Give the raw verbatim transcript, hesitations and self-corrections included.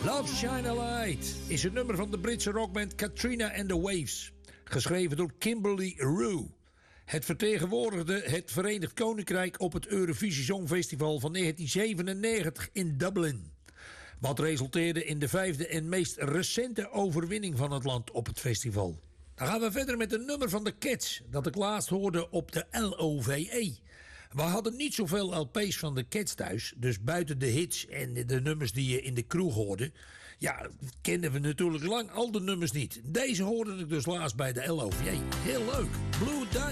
Love Shine a Light is het nummer van de Britse rockband Katrina and the Waves. Geschreven door Kimberly Rue. Het vertegenwoordigde het Verenigd Koninkrijk op het Eurovisie Songfestival van negentien zevenennegentig in Dublin. Wat resulteerde in de vijfde en meest recente overwinning van het land op het festival. Dan gaan we verder met een nummer van de Cats dat ik laatst hoorde op de L O V E. We hadden niet zoveel L P's van de Cats thuis, dus buiten de hits en de nummers die je in de kroeg hoorde, ja, kenden we natuurlijk lang al de nummers niet. Deze hoorde ik dus laatst bij de L O V E. Heel leuk. Blue Diamond.